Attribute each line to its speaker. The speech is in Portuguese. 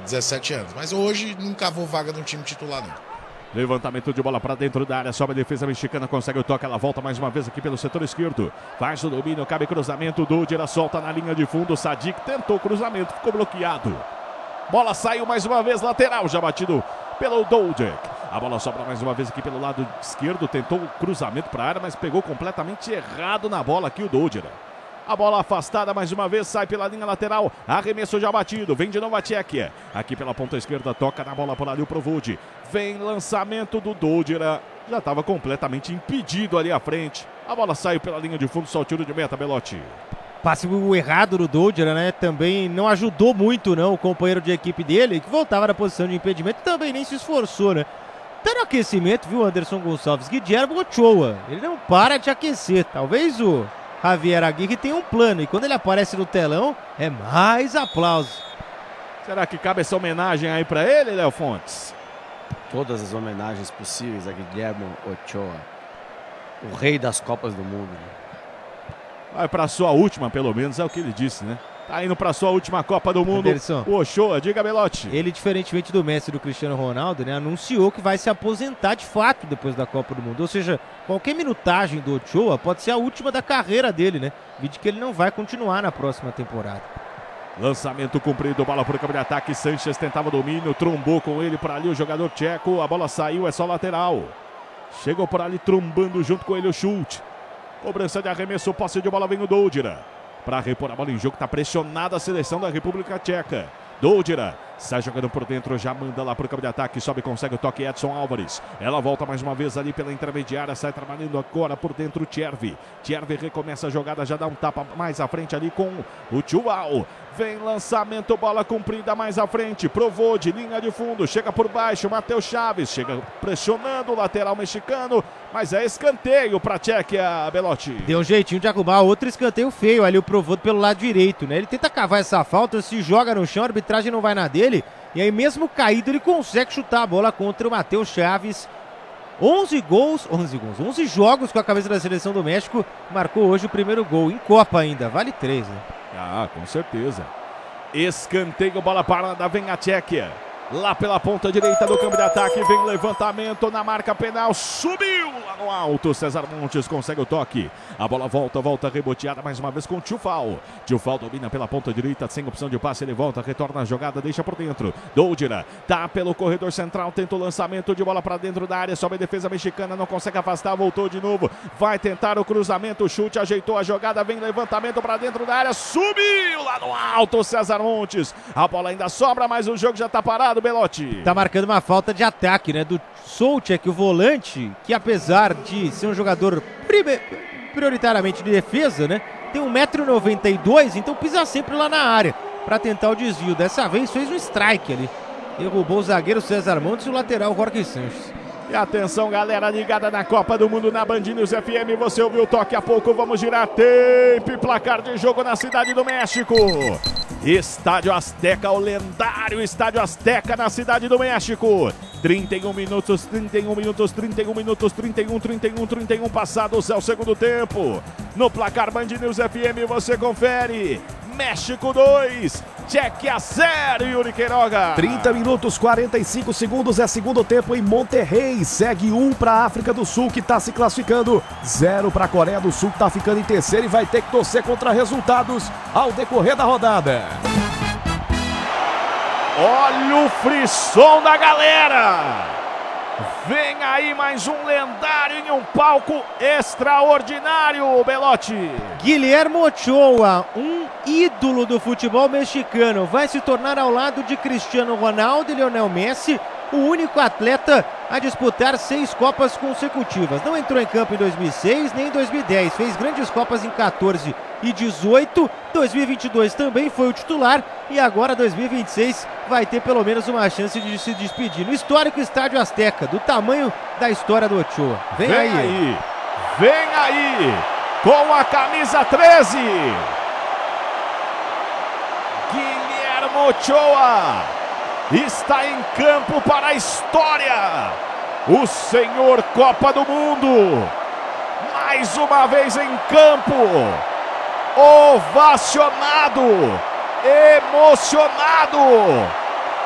Speaker 1: 17 anos. Mas hoje não cavou vaga no time titular, não.
Speaker 2: Levantamento de bola para dentro da área, sobe a defesa mexicana, consegue o toque, ela volta mais uma vez aqui pelo setor esquerdo, faz o domínio, cabe cruzamento, Dúdira solta na linha de fundo, Sadik tentou cruzamento, ficou bloqueado. Bola saiu mais uma vez, lateral, já batido pelo Dúdira. A bola sobra mais uma vez aqui pelo lado esquerdo, tentou o cruzamento para a área, mas pegou completamente errado na bola aqui o Dúdira. A bola afastada mais uma vez, sai pela linha lateral, arremesso já batido, vem de novo a Tchequia. Aqui pela ponta esquerda, toca na bola por ali o Provode. Vem lançamento do Dúdira, já estava completamente impedido ali à frente. A bola saiu pela linha de fundo, só o tiro de meta, Belotti.
Speaker 3: Passe errado do Dúdira, né? Também não ajudou muito, não, o companheiro de equipe dele, que voltava na posição de impedimento, também nem se esforçou, né? Tá no aquecimento, viu, Anderson Gonçalves? Guilherme Ochoa, ele não para de aquecer, talvez o Javier Aguirre tem um plano e quando ele aparece no telão é mais aplauso.
Speaker 2: Será que cabe essa homenagem aí pra ele, Léo Fontes?
Speaker 4: Todas as homenagens possíveis a Guilherme Ochoa, o rei das Copas do Mundo.
Speaker 2: Vai pra sua última, pelo menos, é o que ele disse, né? Tá indo pra sua última Copa do Mundo.
Speaker 3: Anderson,
Speaker 2: o Ochoa, diga, Belotti.
Speaker 3: Ele, diferentemente do Messi e do Cristiano Ronaldo, né, anunciou que vai se aposentar de fato depois da Copa do Mundo. Ou seja, qualquer minutagem do Ochoa pode ser a última da carreira dele, né? Vídeo que ele não vai continuar na próxima temporada.
Speaker 2: Lançamento comprido, bola por campo de ataque. Sanches tentava domínio, trombou com ele por ali o jogador tcheco. A bola saiu, é só lateral. Chegou por ali trombando junto com ele o chute. Cobrança de arremesso, posse de bola, vem o Dúdira. Para repor a bola em jogo, está pressionada a seleção da República Tcheca. Dúdira sai jogando por dentro, já manda lá para o campo de ataque, sobe, consegue o toque, Edson Álvares. Ela volta mais uma vez ali pela intermediária, sai trabalhando agora por dentro o Tchervi. Tchervi recomeça a jogada, já dá um tapa mais à frente ali com o Tchuval. Vem lançamento, bola comprida mais à frente, provou de linha de fundo, chega por baixo, Matheus Chaves, chega pressionando o lateral mexicano, mas é escanteio para a Tchequia, Belotti.
Speaker 3: Deu um jeitinho de arrumar outro escanteio feio ali, o Provode pelo lado direito, né? Ele tenta cavar essa falta, se joga no chão, a arbitragem não vai na dele, e aí mesmo caído ele consegue chutar a bola contra o Matheus Chaves. 11 jogos com a camisa da seleção do México, marcou hoje o primeiro gol, em Copa ainda, vale 3, né?
Speaker 2: Ah, com certeza. Escanteio, bola parada, vem a Tchequia. Lá pela ponta direita do campo de ataque, vem levantamento na marca penal, subiu lá no alto, César Montes consegue o toque. A bola volta reboteada mais uma vez com o Tchufal. Tchufal domina pela ponta direita, sem opção de passe, ele volta, retorna a jogada, deixa por dentro. Dúdira tá pelo corredor central, tenta o lançamento de bola para dentro da área, sobe a defesa mexicana, não consegue afastar, voltou de novo, vai tentar o cruzamento, o chute, ajeitou a jogada, vem levantamento para dentro da área, subiu lá no alto, César Montes. A bola ainda sobra, mas o jogo já tá parado, Belotti.
Speaker 3: Tá marcando uma falta de ataque, né, do Souček, o volante, que apesar de ser um jogador prioritariamente de defesa, né, tem 1,92 m, então pisa sempre lá na área para tentar o desvio. Dessa vez fez um strike ali, derrubou o zagueiro César Montes e o lateral Jorge Sanches.
Speaker 2: E atenção, galera ligada na Copa do Mundo na Band News FM, você ouviu o toque, a pouco vamos girar tempo e placar de jogo na Cidade do México. Estádio Azteca, o lendário Estádio Azteca na Cidade do México. 31 minutos, passados é o segundo tempo. No placar Band News FM você confere. México 2, Tchequia 0, Yuri Queiroga.
Speaker 5: 30 minutos, 45 segundos é segundo tempo em Monterrey. Segue 1 para a África do Sul, que está se classificando. 0 para a Coreia do Sul, que está ficando em terceiro e vai ter que torcer contra resultados ao decorrer da rodada.
Speaker 2: Olha o frisson da galera. Vem aí mais um lendário em um palco extraordinário, Belotti.
Speaker 3: Guilherme Ochoa, um ídolo do futebol mexicano, vai se tornar ao lado de Cristiano Ronaldo e Lionel Messi o único atleta a disputar 6 Copas consecutivas. Não entrou em campo em 2006 nem em 2010, fez grandes Copas em 14 e 18, 2022 também foi o titular e agora 2026 vai ter pelo menos uma chance de se despedir no histórico Estádio Azteca, do tamanho da história do Ochoa. Vem aí,
Speaker 2: com a camisa 13, Guilherme Ochoa está em campo para a história, o senhor Copa do Mundo, mais uma vez em campo, ovacionado, emocionado,